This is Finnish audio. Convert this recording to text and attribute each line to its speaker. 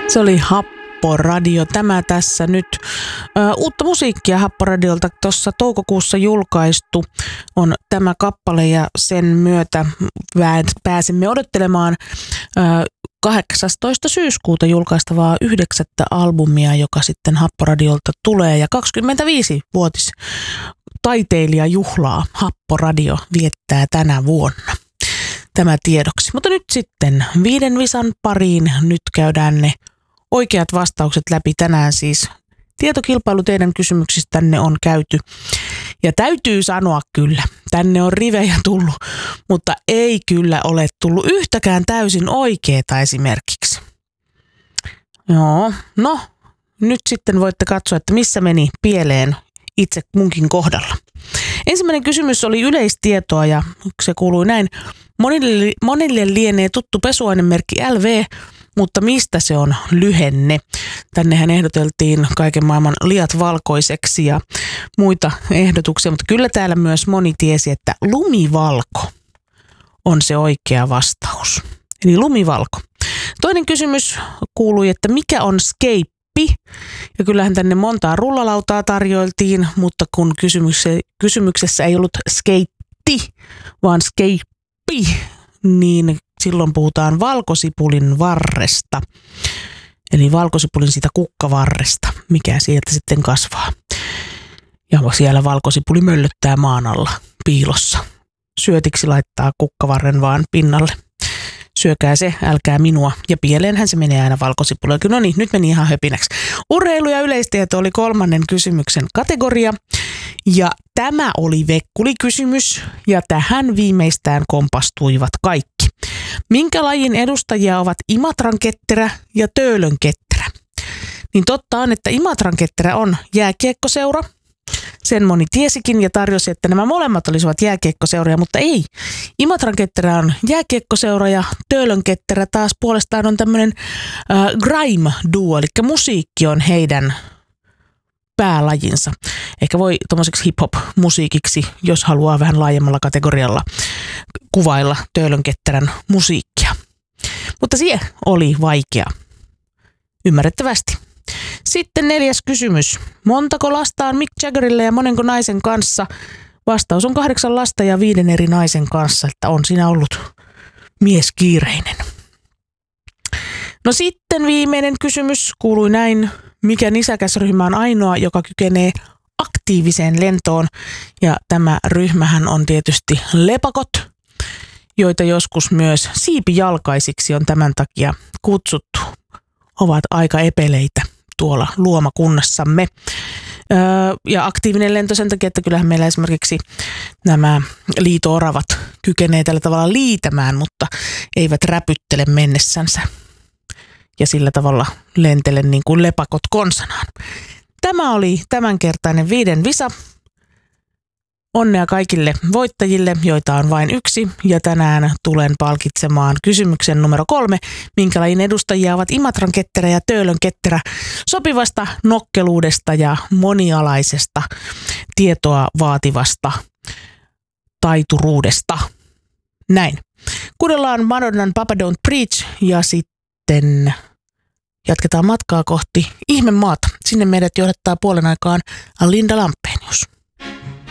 Speaker 1: Se oli Happoradio. Tämä tässä nyt. Uutta musiikkia Happoradiolta tuossa toukokuussa julkaistu on tämä kappale ja sen myötä pääsimme odottelemaan 18. syyskuuta julkaistavaa 9. albumia, joka sitten Happoradiolta tulee ja 25-vuotis taiteilijajuhlaa Happoradio viettää tänä vuonna. Tämä tiedoksi. Mutta nyt sitten 5 visan pariin. Nyt käydään ne oikeat vastaukset läpi tänään siis. Tietokilpailu teidän kysymyksistänne on käyty. Ja täytyy sanoa kyllä, tänne on rivejä tullut, mutta ei kyllä ole tullut yhtäkään täysin oikeeta esimerkiksi. Joo, no nyt sitten voitte katsoa, että missä meni pieleen itse munkin kohdalla. Ensimmäinen kysymys oli yleistietoa ja se kuului näin. Monille lienee tuttu pesuainemerkki LV, mutta mistä se on lyhenne? Tännehän ehdoteltiin kaiken maailman liat valkoiseksi ja muita ehdotuksia, mutta kyllä täällä myös moni tiesi, että lumivalko on se oikea vastaus. Eli lumivalko. Toinen kysymys kuului, että mikä on skeippi? Ja kyllähän tänne montaa rullalautaa tarjoiltiin, mutta kun kysymyksessä ei ollut skeitti, vaan skeippi, niin silloin puhutaan valkosipulin varresta. Eli valkosipulin siitä kukkavarresta, mikä sieltä sitten kasvaa. Ja siellä valkosipuli möllöttää maan alla piilossa. Syötiksi laittaa kukkavarren vaan pinnalle. Syökää se, älkää minua. Ja pieleenhän se menee aina valkosipulilla. No niin, nyt meni ihan höpinäksi. Urheilu ja yleistieto oli 3. kysymyksen kategoria. Ja tämä oli vekkulikysymys. Ja tähän viimeistään kompastuivat kaikki. Minkä lajin edustajia ovat Imatran ketterä ja Töölön ketterä? Niin totta on, että Imatran ketterä on jääkiekkoseura. Sen moni tiesikin ja tarjosi, että nämä molemmat olisivat jääkiekkoseuroja, mutta ei. Imatran ketterä on jääkiekkoseura ja Töölön ketterä taas puolestaan on tämmöinen grime-duo, eli musiikki on heidän päälajinsa. Ehkä voi tommoiseksi hip-hop-musiikiksi, jos haluaa vähän laajemmalla kategorialla kuvailla Töölön ketterän musiikkia. Mutta se oli vaikea. Ymmärrettävästi. Sitten 4. kysymys. Montako lasta on Mick Jaggerille ja monenko naisen kanssa? Vastaus on 8 lasta ja 5 eri naisen kanssa, että on siinä ollut mies kiireinen. No sitten viimeinen kysymys kuului näin. Mikä nisäkäsryhmä on ainoa, joka kykenee aktiiviseen lentoon? Ja tämä ryhmähän on tietysti lepakot, joita joskus myös siipijalkaisiksi on tämän takia kutsuttu. Ovat aika epeleitä tuolla luomakunnassamme. Ja aktiivinen lento sen takia, että kyllähän meillä esimerkiksi nämä liito-oravat kykenee tällä tavalla liitämään, mutta eivät räpyttele mennessänsä. Ja sillä tavalla lentele niin kuin lepakot konsanaan. Tämä oli tämänkertainen 5 visa. Onnea kaikille voittajille, joita on vain 1. Ja tänään tulen palkitsemaan kysymyksen numero 3. Minkä lajin edustajia ovat Imatran ketterä ja Töölön ketterä? Sopivasta nokkeluudesta ja monialaisesta tietoa vaativasta taituruudesta. Näin. Kuunnellaan Madonnan Papa Don't Preach ja sitten jatketaan matkaa kohti ihmemaata. Sinne meidät johdattaa puolen aikaan Linda Lampenius.